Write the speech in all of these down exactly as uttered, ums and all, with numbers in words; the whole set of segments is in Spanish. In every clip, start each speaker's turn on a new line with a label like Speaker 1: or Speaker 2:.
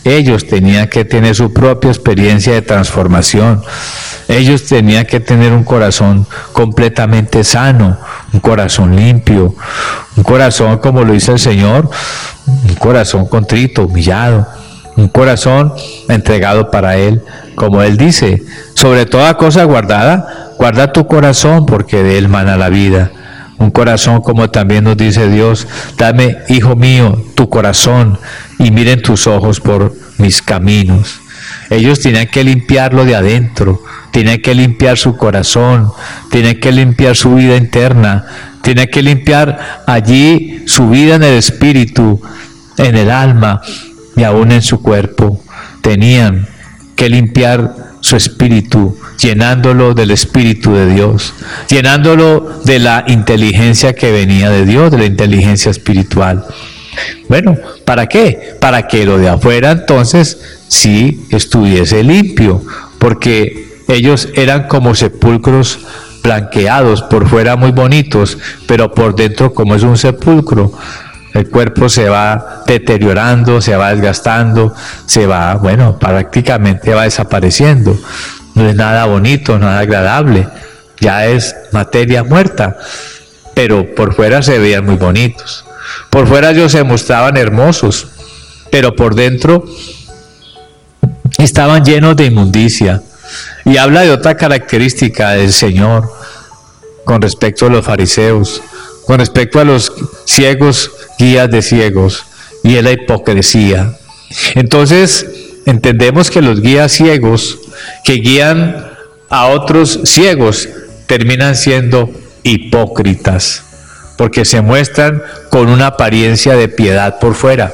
Speaker 1: Ellos tenían que tener su propia experiencia de transformación. Ellos tenían que tener un corazón completamente sano, un corazón limpio, un corazón, como lo dice el Señor, un corazón contrito, humillado, un corazón entregado para Él, como Él dice, sobre toda cosa guardada, guarda tu corazón porque de él mana la vida. Un corazón, como también nos dice Dios, dame, hijo mío, tu corazón y miren tus ojos por mis caminos. Ellos tenían que limpiarlo de adentro, tenían que limpiar su corazón, tenían que limpiar su vida interna, tenían que limpiar allí su vida en el espíritu, en el alma y aún en su cuerpo. Tenían que limpiar su espíritu, llenándolo del Espíritu de Dios, llenándolo de la inteligencia que venía de Dios, de la inteligencia espiritual. Bueno, ¿para qué? Para que lo de afuera entonces sí estuviese limpio, porque ellos eran como sepulcros blanqueados, por fuera muy bonitos, pero por dentro como es un sepulcro. El cuerpo se va deteriorando, se va desgastando, se va, bueno, prácticamente va desapareciendo. No es nada bonito, nada agradable, ya es materia muerta, pero por fuera se veían muy bonitos. Por fuera ellos se mostraban hermosos, pero por dentro estaban llenos de inmundicia. Y habla de otra característica del Señor con respecto a los fariseos, con respecto a los ciegos, guías de ciegos, y es la hipocresía. Entonces, entendemos que los guías ciegos que guían a otros ciegos terminan siendo hipócritas, porque se muestran con una apariencia de piedad por fuera.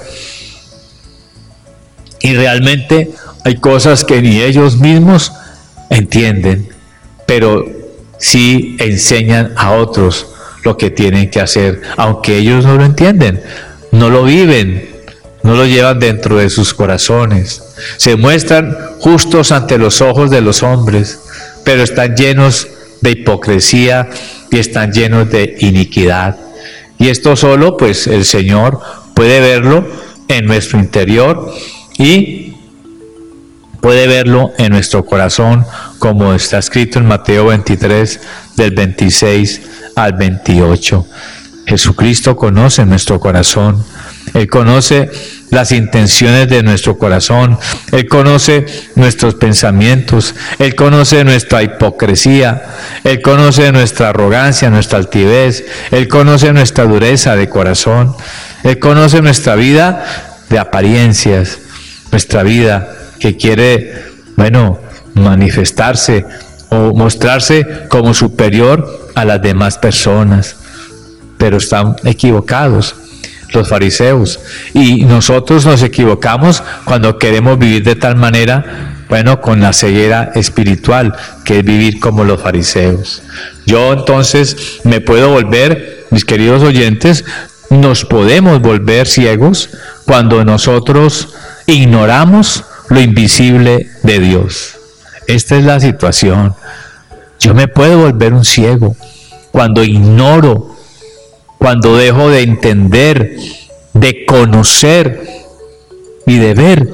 Speaker 1: Y realmente hay cosas que ni ellos mismos entienden, pero sí enseñan a otros lo que tienen que hacer, aunque ellos no lo entienden, no lo viven, no lo llevan dentro de sus corazones. Se muestran justos ante los ojos de los hombres, pero están llenos de hipocresía y están llenos de iniquidad. Y esto solo, pues, el Señor puede verlo en nuestro interior y puede verlo en nuestro corazón, como está escrito en Mateo veintitrés, del veintiséis al veintiocho. Jesucristo conoce nuestro corazón, Él conoce las intenciones de nuestro corazón, Él conoce nuestros pensamientos, Él conoce nuestra hipocresía, Él conoce nuestra arrogancia, nuestra altivez, Él conoce nuestra dureza de corazón, Él conoce nuestra vida de apariencias, nuestra vida que quiere, bueno, manifestarse o mostrarse como superior a las demás personas, pero están equivocados los fariseos, y nosotros nos equivocamos cuando queremos vivir de tal manera, bueno, con la ceguera espiritual, que es vivir como los fariseos. Yo entonces me puedo volver, mis queridos oyentes, nos podemos volver ciegos cuando nosotros ignoramos lo invisible de Dios. Esta es la situación. Yo me puedo volver un ciego cuando ignoro, cuando dejo de entender, de conocer y de ver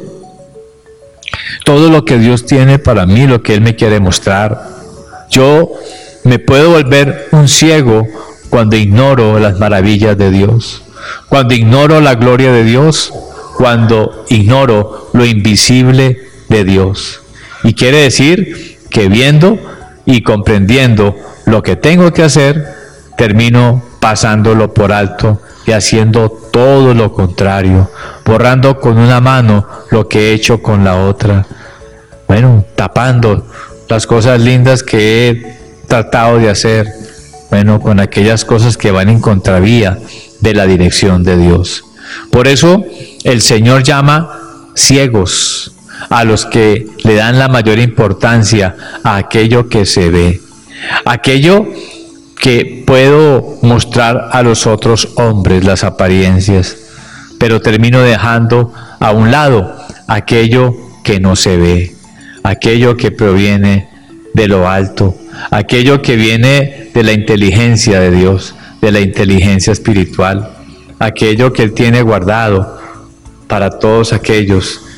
Speaker 1: todo lo que Dios tiene para mí, lo que Él me quiere mostrar. Yo me puedo volver un ciego cuando ignoro las maravillas de Dios, cuando ignoro la gloria de Dios, cuando ignoro lo invisible de Dios. Y quiere decir que viendo y comprendiendo lo que tengo que hacer, termino pasándolo por alto y haciendo todo lo contrario, borrando con una mano lo que he hecho con la otra. Bueno, tapando las cosas lindas que he tratado de hacer, bueno, con aquellas cosas que van en contravía de la dirección de Dios. Por eso el Señor llama ciegos a los que le dan la mayor importancia a aquello que se ve, aquello que puedo mostrar a los otros hombres, las apariencias, pero termino dejando a un lado aquello que no se ve, aquello que proviene de lo alto, aquello que viene de la inteligencia de Dios, de la inteligencia espiritual, aquello que Él tiene guardado para todos aquellos